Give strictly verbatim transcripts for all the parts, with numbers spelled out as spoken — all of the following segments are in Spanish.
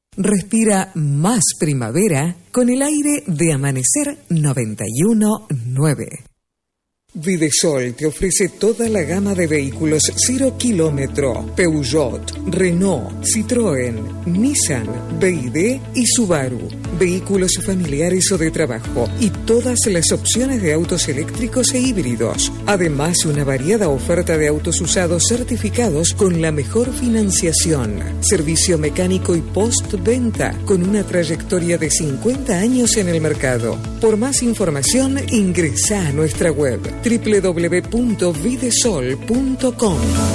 Respira más primavera con el aire de Amanecer noventa y uno punto nueve. Videsol te ofrece toda la gama de vehículos cero kilómetro: Peugeot, Renault, Citroën, Nissan, B Y D y Subaru. Vehículos familiares o de trabajo y todas las opciones de autos eléctricos e híbridos. Además, una variada oferta de autos usados certificados con la mejor financiación. Servicio mecánico y postventa con una trayectoria de cincuenta años en el mercado. Por más información, ingresa a nuestra web doble u doble u doble u punto videsol punto com.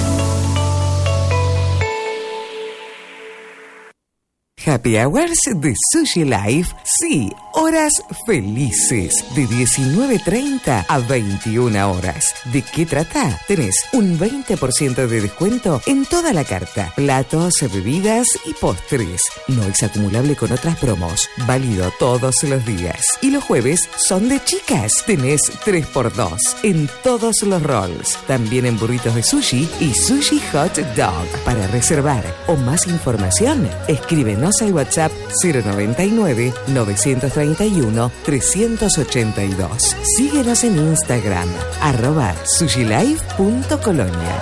Happy Hours de Sushi Life, sí, horas felices, de diecinueve treinta a veintiuna horas. ¿De qué trata? Tenés un veinte por ciento de descuento en toda la carta, platos, bebidas y postres. No es acumulable con otras promos, válido todos los días. Y los jueves son de chicas, tenés tres por dos en todos los rolls. También en burritos de sushi y sushi hot dog. Para reservar o más información, escríbenos al WhatsApp cero noventa y nueve, novecientos treinta y uno, trescientos ochenta y dos. Síguenos en Instagram, arroba sushilife punto colonia.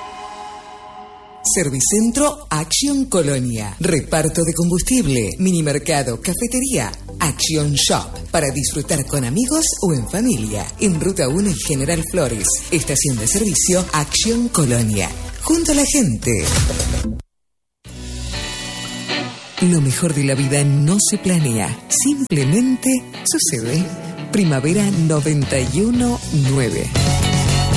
Servicentro Action Colonia. Reparto de combustible, minimercado, cafetería, Action Shop. Para disfrutar con amigos o en familia. En Ruta uno y General Flores. Estación de servicio Action Colonia. Junto a la gente. Lo mejor de la vida no se planea, simplemente sucede. Primavera noventa y uno punto nueve.